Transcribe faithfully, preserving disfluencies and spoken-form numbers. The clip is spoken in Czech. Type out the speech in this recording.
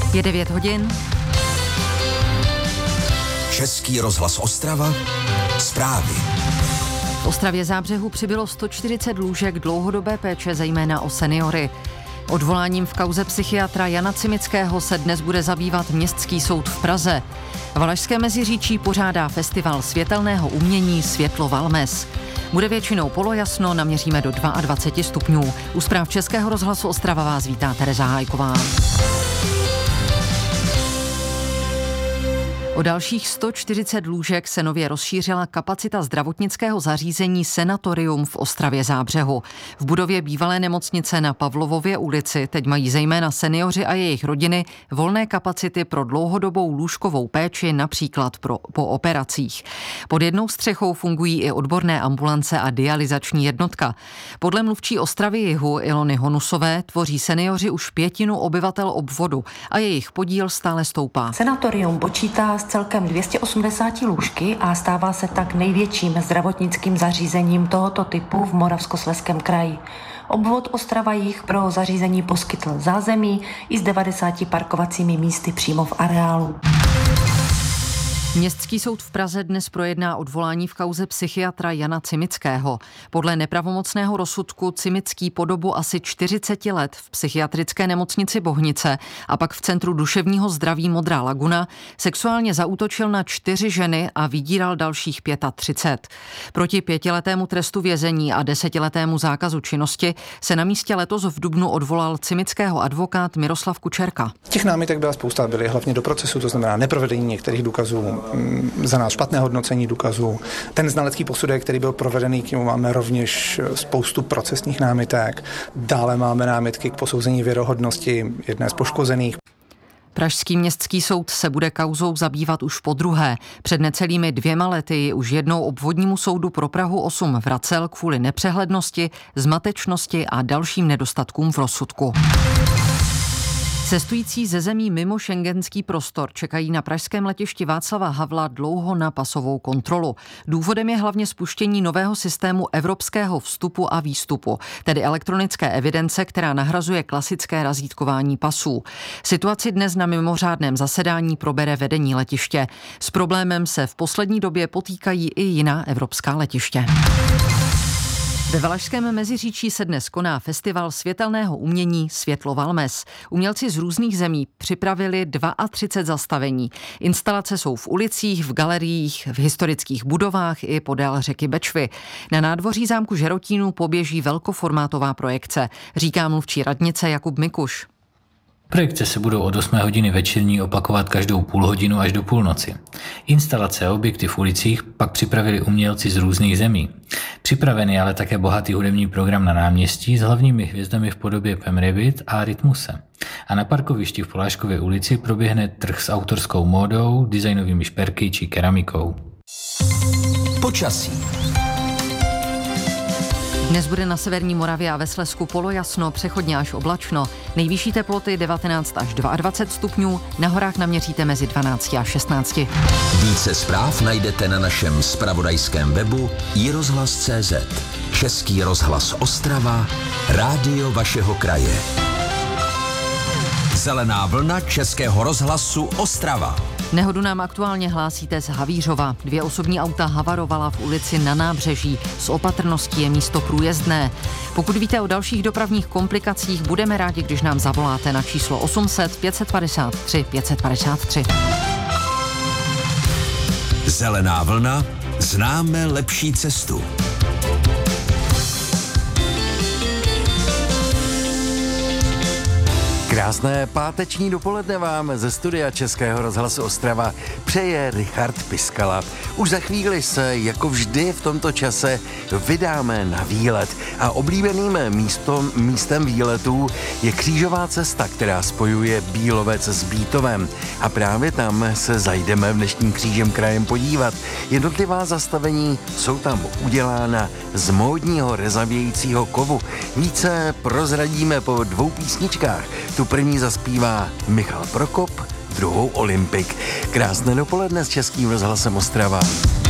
Je devět hodin. Český rozhlas Ostrava. Zprávy. V Ostravě Zábřehu přibylo sto čtyřicet lůžek dlouhodobé péče, zejména o seniory. Odvoláním v kauze psychiatra Jana Cimického se dnes bude zabývat Městský soud v Praze. Valašské Meziříčí pořádá festival světelného umění Světlo Valmes. Bude většinou polojasno, naměříme do dvacet dva stupňů. U zpráv Českého rozhlasu Ostrava vás vítá Tereza Hájková. O dalších sto čtyřicet lůžek se nově rozšířila kapacita zdravotnického zařízení Senatorium v Ostravě Zábřehu. V budově bývalé nemocnice na Pavlovově ulici teď mají zejména seniori a jejich rodiny volné kapacity pro dlouhodobou lůžkovou péči, například pro, po operacích. Pod jednou střechou fungují i odborné ambulance a dialyzační jednotka. Podle mluvčí Ostravy Jihu Ilony Honusové tvoří seniori už pětinu obyvatel obvodu a jejich podíl stále stoupá. Senatorium počítá s celkem dvě stě osmdesát lůžky a stává se tak největším zdravotnickým zařízením tohoto typu v Moravskoslezském kraji. Obvod Ostrava Jih pro zařízení poskytl zázemí i s devadesáti parkovacími místy přímo v areálu. Městský soud v Praze dnes projedná odvolání v kauze psychiatra Jana Cimického. Podle nepravomocného rozsudku Cimický po dobu asi čtyřicet let v psychiatrické nemocnici Bohnice a pak v Centru duševního zdraví Modrá laguna sexuálně zaútočil na čtyři ženy a vydíral dalších třicet pět. Proti pětiletému trestu vězení a desetiletému zákazu činnosti se na místě letos v dubnu odvolal Cimického advokát Miroslav Kučerka. Těch námitek byla spousta, byly hlavně do procesu, to znamená neprovedení některých důkazů, za nás špatné hodnocení důkazů. Ten znalecký posudek, který byl provedený, k němu máme rovněž spoustu procesních námitek. Dále máme námitky k posouzení věrohodnosti jedné z poškozených. Pražský městský soud se bude kauzou zabývat už podruhé. Před necelými dvěma lety už jednou obvodnímu soudu pro Prahu osm vracel kvůli nepřehlednosti, zmatečnosti a dalším nedostatkům v rozsudku. Cestující ze zemí mimo schengenský prostor čekají na pražském letišti Václava Havla dlouho na pasovou kontrolu. Důvodem je hlavně spuštění nového systému evropského vstupu a výstupu, tedy elektronické evidence, která nahrazuje klasické razítkování pasů. Situaci dnes na mimořádném zasedání probere vedení letiště. S problémem se v poslední době potýkají i jiná evropská letiště. Ve Valašském Meziříčí se dnes koná festival světelného umění Světlo Valmes. Umělci z různých zemí připravili třicet dva zastavení. Instalace jsou v ulicích, v galeriích, v historických budovách i podél řeky Bečvy. Na nádvoří zámku Žerotínu poběží velkoformátová projekce, říká mluvčí radnice Jakub Mikuš. Projekce se budou od osmé hodiny večerní opakovat každou půl hodinu až do půlnoci. Instalace a objekty v ulicích pak připravili umělci z různých zemí. Připravený ale také bohatý hudební program na náměstí s hlavními hvězdami v podobě Pam Rabbit a Rytmuse. A na parkovišti v Poláškově ulici proběhne trh s autorskou módou, designovými šperky či keramikou. Počasí. Dnes bude na severní Moravě a ve Slezsku polojasno, přechodně až oblačno. Nejvyšší teploty devatenáct až dvacet dva stupňů, na horách naměříte mezi dvanáct a šestnáct. Více zpráv najdete na našem zpravodajském webu i rozhlas tečka cé zet. Český rozhlas Ostrava, rádio vašeho kraje. Zelená vlna Českého rozhlasu Ostrava. Nehodu nám aktuálně hlásíte z Havířova. Dvě osobní auta havarovala v ulici Na Nábřeží. S opatrností je místo průjezdné. Pokud víte o dalších dopravních komplikacích, budeme rádi, když nám zavoláte na číslo osm set pět padesát tři pět padesát tři. Zelená vlna, známe lepší cestu. Krásné páteční dopoledne vám ze studia Českého rozhlasu Ostrava přeje Richard Piskala. Už za chvíli se, jako vždy v tomto čase, vydáme na výlet. A oblíbeným místom, místem výletů je křížová cesta, která spojuje Bílovec s Bítovem. A právě tam se zajdeme v dnešním křížem krajem podívat. Jednotlivá zastavení jsou tam udělána z módního rezavějícího kovu. Více prozradíme po dvou písničkách. Tu první zaspívá Michal Prokop, druhou Olympik. Krásné dopoledne s Českým rozhlasem Ostrava.